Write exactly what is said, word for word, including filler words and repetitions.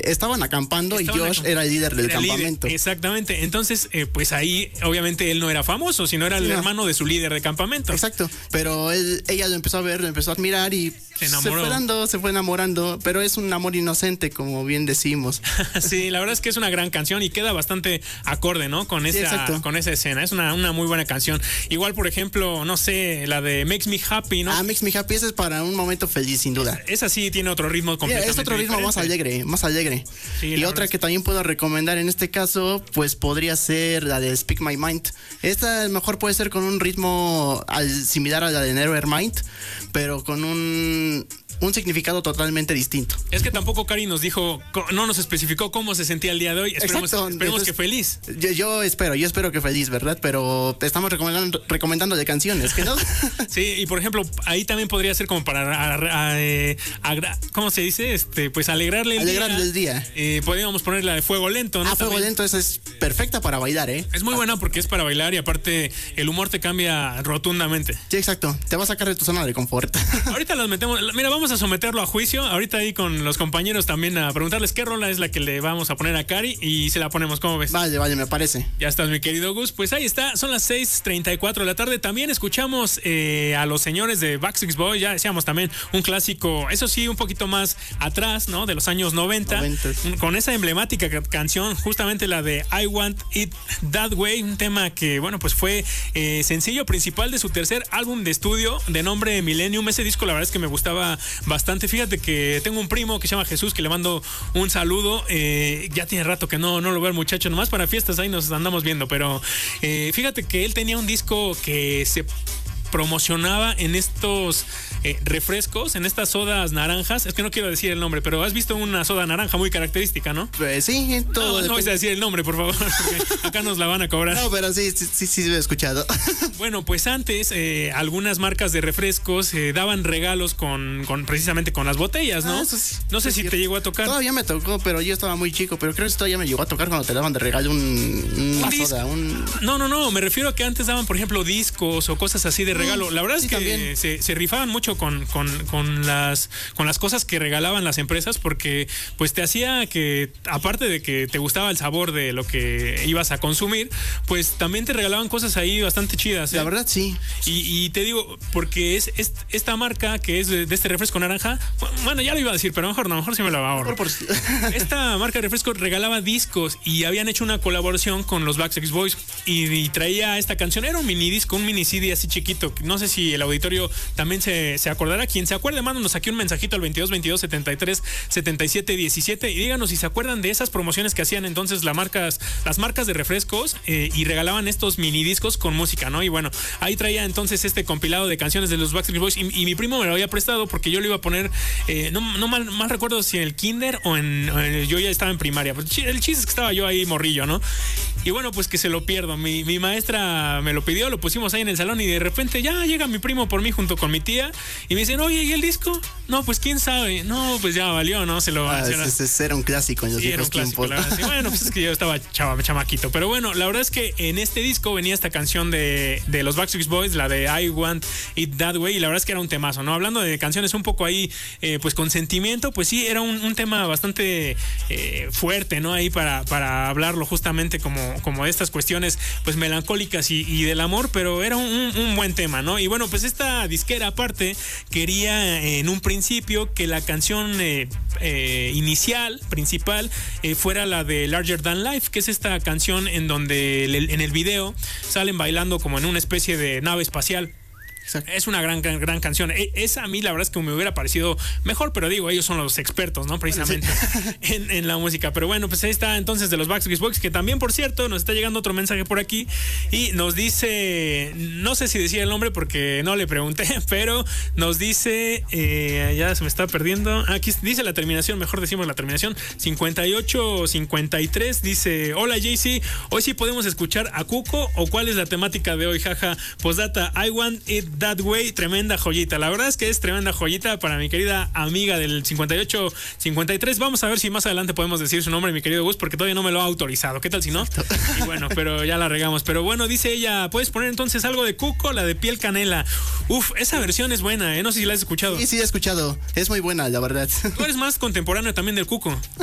estaban acampando Estaban y Josh acamp- era el líder del era líder, campamento. Exactamente. Entonces, eh, pues ahí, obviamente, él no era famoso, sino era el Sí, no. hermano de su líder de campamento. Exacto, pero él, ella lo empezó a ver, lo empezó a admirar y Se enamoró. fue dando, se fue enamorando, pero es un amor inocente, como bien decimos. Sí, la verdad es que es una gran canción y queda bastante acorde, ¿no? Con Sí, esa, exacto. con esa escena. Es una, una muy buena canción. Igual, por ejemplo, no sé, la de Makes Me Happy, ¿no? Ah, Makes Me Happy, ese es para un momento feliz, sin duda. Esa sí tiene otro ritmo Mira, completamente es otro ritmo más diferente. alegre, más alegre. Sí, y la otra verdad que es- también puedo recomendar en este caso, pues podría ser la de Speak My Mind. Esta a lo mejor puede ser con un ritmo al, similar a la de Nevermind, pero con un, un significado totalmente distinto. Es que tampoco Cari nos dijo, co- no nos especificó cómo se sentía el día de hoy. Esperemos, Exacto, esperemos entonces- que feliz. Yo, yo espero, yo espero que feliz, ¿verdad? Pero te estamos recomendando, recomendando de canciones, ¿que no? Sí, y por ejemplo, ahí también podría ser como para, a- a- eh, agra- ¿cómo se dice? Este, pues alegrarle el Alegrarle día. el día. Eh, podríamos ponerla de Fuego Lento, ¿no? Ah, Fuego También. Lento, esa es perfecta para bailar, ¿eh? Es muy buena porque es para bailar y aparte el humor te cambia rotundamente. Sí, exacto. Te va a sacar de tu zona de confort. Ahorita las metemos, mira, vamos a someterlo a juicio. Ahorita ahí con los compañeros también a preguntarles qué rola es la que le vamos a poner a Cari y se la ponemos, ¿cómo ves? Vale, vale, me parece. Ya estás, mi querido Gus. Pues ahí está, son las seis treinta y cuatro de la tarde. También escuchamos eh, a los señores de Backstreet Boys, ya decíamos también un clásico, eso sí, un poquito más atrás, ¿no? De los años noventa. Noventas. Con esa emblemática ca- canción, justamente la de I Want It That Way, un tema que, bueno, pues fue eh, sencillo principal de su tercer álbum de estudio de nombre Millennium. Ese disco la verdad es que me gustaba bastante. Fíjate que tengo un primo que se llama Jesús, que le mando un saludo. Eh, ya tiene rato que no, no lo veo al muchacho, nomás para fiestas ahí nos andamos viendo, pero eh, fíjate que él tenía un disco que se promocionaba en estos eh, refrescos, en estas sodas naranjas. Es que no quiero decir el nombre, pero has visto una soda naranja muy característica, ¿no? Pues sí, todo. No, no vais a decir el nombre, por favor, porque acá nos la van a cobrar. No, pero sí, sí, sí, sí, lo he escuchado. Bueno, pues antes eh, algunas marcas de refrescos eh, daban regalos con, con precisamente con las botellas, ¿no? Ah, eso sí, no sé es si cierto. te llegó a tocar. Todavía me tocó, pero yo estaba muy chico. Pero creo que todavía me llegó a tocar cuando te daban de regalo un, una Un dis- soda, un... No, no, no, me refiero a que antes daban, por ejemplo, discos o cosas así de regalo. La verdad sí, es que también. se, se rifaban mucho con, con, con las con las cosas que regalaban las empresas porque pues te hacía que, aparte de que te gustaba el sabor de lo que ibas a consumir, pues también te regalaban cosas ahí bastante chidas. ¿eh? La verdad, sí. Y, y te digo, porque es, es esta marca que es de, de este refresco naranja, bueno, ya lo iba a decir, pero mejor no, mejor sí me lo ahorro. Por- por- Esta marca de refresco regalaba discos y habían hecho una colaboración con los Backstreet Boys y, y traía esta canción. Era un mini disco, un mini C D así chiquito. No sé si el auditorio también se, se acordará. Quien se acuerde, mándanos aquí un mensajito al veintidós veintidós setenta y tres setenta y siete diecisiete y díganos si se acuerdan de esas promociones que hacían entonces las marcas, las marcas de refrescos eh, y regalaban estos mini discos con música, ¿no? Y bueno, ahí traía entonces este compilado de canciones de los Backstreet Boys y, y mi primo me lo había prestado porque yo lo iba a poner, eh, no, no mal, mal recuerdo si en el kinder o en, o en- yo ya estaba en primaria. Pues, chi- el chiste es que estaba yo ahí morrillo, ¿no? Y bueno, pues que se lo pierdo. Mi, mi maestra me lo pidió, lo pusimos ahí en el salón y de repente ya llega mi primo por mí junto con mi tía y me dicen, oye, ¿y el disco? No, pues quién sabe. No, pues ya valió, ¿no? Se lo Ah, se lo- ese, ese era un clásico en los Sí, era un viejos clásico, tiempos. la verdad. Sí, bueno, pues es que yo estaba chava, chamaquito. Pero bueno, la verdad es que en este disco venía esta canción de, de los Backstreet Boys, la de I Want It That Way, y la verdad es que era un temazo, ¿no? Hablando de canciones un poco ahí, eh, pues con sentimiento, pues sí, era un, un tema bastante eh, fuerte, ¿no? Ahí para, para hablarlo justamente como, como de estas cuestiones, pues melancólicas y, y del amor, pero era un, un- un buen tema, ¿no? Y bueno, pues esta disquera aparte quería eh, en un principio que la canción eh, eh, inicial, principal, eh, fuera la de Larger Than Life, que es esta canción en donde el- en el video salen bailando como en una especie de nave espacial. Exacto. Es una gran, gran, gran canción. E- esa a mí la verdad es que me hubiera parecido mejor, pero digo, ellos son los expertos, ¿no? Precisamente en, en la música. Pero bueno, pues ahí está entonces de los Backstreet Boys, que también, por cierto, nos está llegando otro mensaje por aquí y nos dice, no sé si decía el nombre porque no le pregunté, pero nos dice, eh, ya se me está perdiendo, aquí dice la terminación, mejor decimos la terminación, cincuenta y ocho cincuenta y tres, dice, hola J C, hoy sí podemos escuchar a Cuco o cuál es la temática de hoy, jaja, postdata, I Want It That Way, tremenda joyita. La verdad es que es tremenda joyita para mi querida amiga del cincuenta y ocho cincuenta y tres. Vamos a ver si más adelante podemos decir su nombre, mi querido Gus, porque todavía no me lo ha autorizado. ¿Qué tal si no? Y bueno, pero ya la regamos. Pero bueno, dice ella, ¿puedes poner entonces algo de Cuco, la de Piel Canela? Uf, esa versión es buena, ¿eh? No sé si la has escuchado. Sí, sí, he escuchado. Es muy buena, la verdad. Tú eres más contemporáneo también del Cuco.